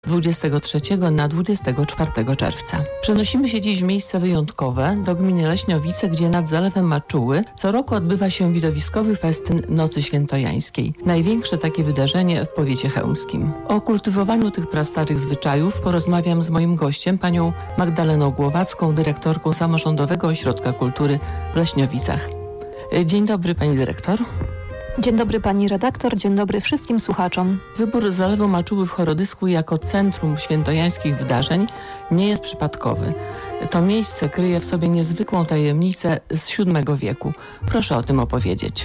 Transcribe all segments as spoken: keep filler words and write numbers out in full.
z dwudziestego trzeciego na dwudziestego czwartego czerwca. Przenosimy się dziś w miejsce wyjątkowe, do gminy Leśniowice, gdzie nad Zalewem Maczuły co roku odbywa się widowiskowy festyn Nocy Świętojańskiej. Największe takie wydarzenie w powiecie chełmskim. O kultywowaniu tych prastarych zwyczajów porozmawiam z moim gościem, panią Magdaleną Głowacką, dyrektorką Samorządowego Ośrodka Kultury w Leśniowicach. Dzień dobry, pani dyrektor. Dzień dobry pani redaktor, dzień dobry wszystkim słuchaczom. Wybór Zalewu Maczuły w Chorodysku jako centrum świętojańskich wydarzeń nie jest przypadkowy. To miejsce kryje w sobie niezwykłą tajemnicę z siódmego wieku. Proszę o tym opowiedzieć.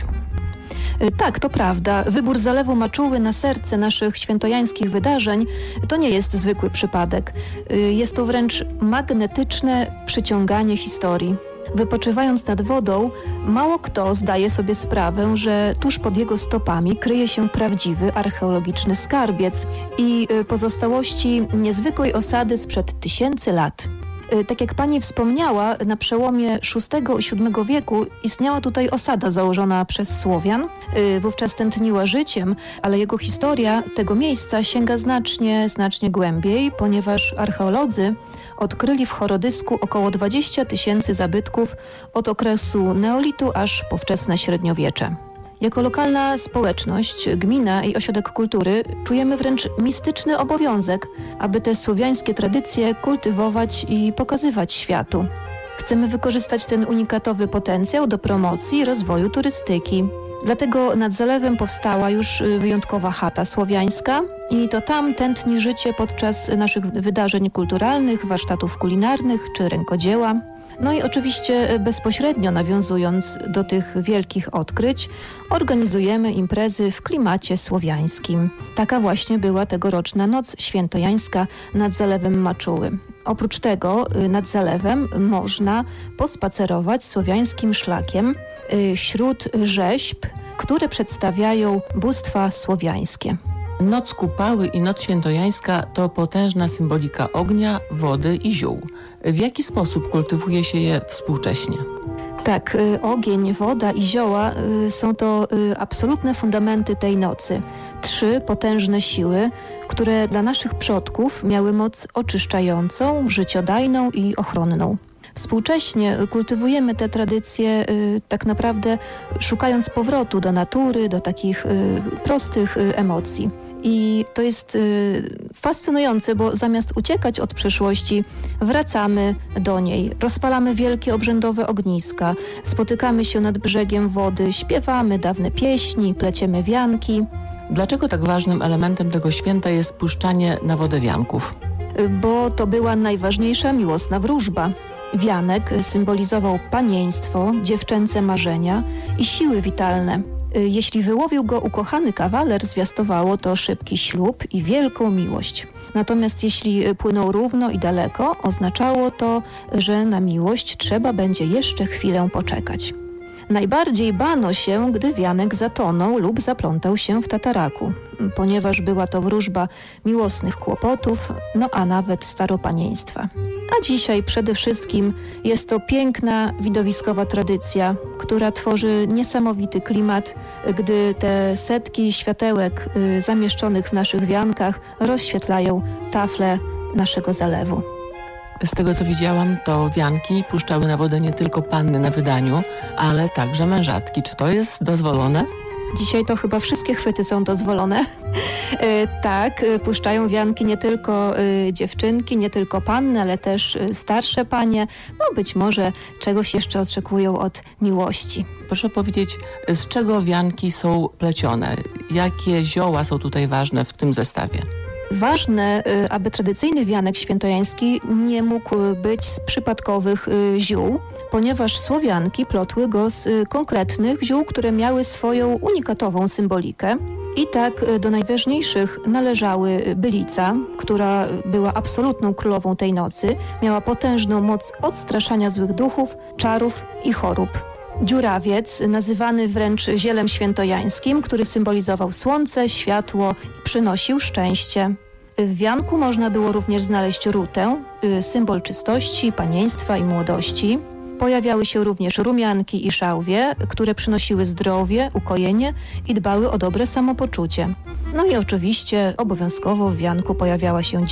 Tak, to prawda. Wybór Zalewu Maczuły na serce naszych świętojańskich wydarzeń to nie jest zwykły przypadek. Jest to wręcz magnetyczne przyciąganie historii. Wypoczywając nad wodą, mało kto zdaje sobie sprawę, że tuż pod jego stopami kryje się prawdziwy archeologiczny skarbiec i pozostałości niezwykłej osady sprzed tysięcy lat. Tak jak pani wspomniała, na przełomie szóstego i siódmego wieku istniała tutaj osada założona przez Słowian. Wówczas tętniła życiem, ale jego historia tego miejsca sięga znacznie, znacznie głębiej, ponieważ archeolodzy odkryli w Chorodysku około dwadzieścia tysięcy zabytków od okresu neolitu aż po wczesne średniowiecze. Jako lokalna społeczność, gmina i ośrodek kultury czujemy wręcz mistyczny obowiązek, aby te słowiańskie tradycje kultywować i pokazywać światu. Chcemy wykorzystać ten unikatowy potencjał do promocji i rozwoju turystyki. Dlatego nad zalewem powstała już wyjątkowa chata słowiańska i to tam tętni życie podczas naszych wydarzeń kulturalnych, warsztatów kulinarnych czy rękodzieła. No i oczywiście bezpośrednio nawiązując do tych wielkich odkryć, organizujemy imprezy w klimacie słowiańskim. Taka właśnie była tegoroczna Noc Świętojańska nad Zalewem Maczuły. Oprócz tego nad zalewem można pospacerować słowiańskim szlakiem wśród rzeźb, które przedstawiają bóstwa słowiańskie. Noc Kupały i Noc Świętojańska to potężna symbolika ognia, wody i ziół. W jaki sposób kultywuje się je współcześnie? Tak, ogień, woda i zioła są to absolutne fundamenty tej nocy. Trzy potężne siły, które dla naszych przodków miały moc oczyszczającą, życiodajną i ochronną. Współcześnie kultywujemy te tradycje y, tak naprawdę szukając powrotu do natury, do takich y, prostych y, emocji. I to jest y, fascynujące, bo zamiast uciekać od przeszłości, wracamy do niej. Rozpalamy wielkie obrzędowe ogniska, spotykamy się nad brzegiem wody, śpiewamy dawne pieśni, pleciemy wianki. Dlaczego tak ważnym elementem tego święta jest puszczanie na wodę wianków? Y, bo to była najważniejsza miłosna wróżba. Wianek symbolizował panieństwo, dziewczęce marzenia i siły witalne. Jeśli wyłowił go ukochany kawaler, zwiastowało to szybki ślub i wielką miłość. Natomiast jeśli płynął równo i daleko, oznaczało to, że na miłość trzeba będzie jeszcze chwilę poczekać. Najbardziej bano się, gdy wianek zatonął lub zaplątał się w tataraku, ponieważ była to wróżba miłosnych kłopotów, no a nawet staropanieństwa. A dzisiaj przede wszystkim jest to piękna, widowiskowa tradycja, która tworzy niesamowity klimat, gdy te setki światełek y, zamieszczonych w naszych wiankach rozświetlają tafle naszego zalewu. Z tego co widziałam, to wianki puszczały na wodę nie tylko panny na wydaniu, ale także mężatki. Czy to jest dozwolone? Dzisiaj to chyba wszystkie chwyty są dozwolone. e, tak, puszczają wianki nie tylko e, dziewczynki, nie tylko panny, ale też e, starsze panie. No być może czegoś jeszcze oczekują od miłości. Proszę powiedzieć, z czego wianki są plecione? Jakie zioła są tutaj ważne w tym zestawie? Ważne, aby tradycyjny wianek świętojański nie mógł być z przypadkowych ziół, ponieważ Słowianki plotły go z konkretnych ziół, które miały swoją unikatową symbolikę. I tak do najważniejszych należały bylica, która była absolutną królową tej nocy, miała potężną moc odstraszania złych duchów, czarów i chorób. Dziurawiec, nazywany wręcz zielem świętojańskim, który symbolizował słońce, światło i przynosił szczęście. W wianku można było również znaleźć rutę, symbol czystości, panieństwa i młodości. Pojawiały się również rumianki i szałwie, które przynosiły zdrowie, ukojenie i dbały o dobre samopoczucie. No i oczywiście obowiązkowo w wianku pojawiała się